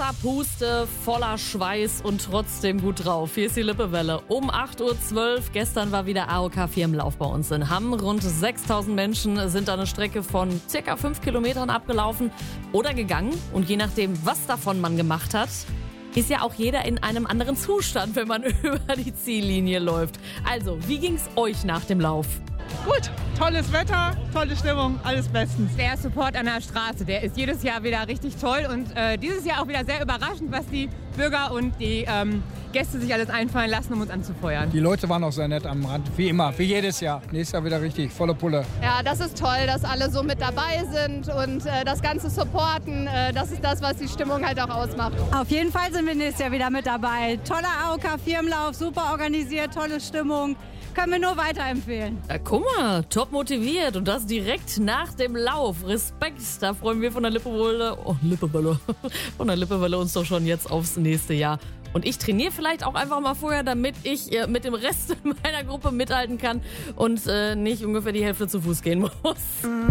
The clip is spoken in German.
außer Puste, voller Schweiß und trotzdem gut drauf. Hier ist die Lippewelle. Um 8.12 Uhr. Gestern war wieder AOK-Firmenlauf bei uns in Hamm. Rund 6.000 Menschen sind da eine Strecke von circa 5 Kilometern abgelaufen oder gegangen. Und je nachdem, was davon man gemacht hat, ist ja auch jeder in einem anderen Zustand, wenn man über die Ziellinie läuft. Also, wie ging's euch nach dem Lauf? Gut, tolles Wetter, tolle Stimmung, alles bestens. Der Support an der Straße, der ist jedes Jahr wieder richtig toll und dieses Jahr auch wieder sehr überraschend, was die Bürger und die Gäste sich alles einfallen lassen, um uns anzufeuern. Die Leute waren auch sehr nett am Rand, wie immer, wie jedes Jahr. Nächstes Jahr wieder richtig, volle Pulle. Ja, das ist toll, dass alle so mit dabei sind und das Ganze supporten. Das ist das, was die Stimmung halt auch ausmacht. Auf jeden Fall sind wir nächstes Jahr wieder mit dabei. Toller AOK-Firmenlauf, super organisiert, tolle Stimmung. Können wir nur weiterempfehlen. Ja, guck mal, top motiviert und das direkt nach dem Lauf. Respekt, da freuen wir von der Lippewelle, von der Lippewelle uns doch schon jetzt aufs nächste Jahr. Und ich trainiere vielleicht auch einfach mal vorher, damit ich mit dem Rest meiner Gruppe mithalten kann und nicht ungefähr die Hälfte zu Fuß gehen muss.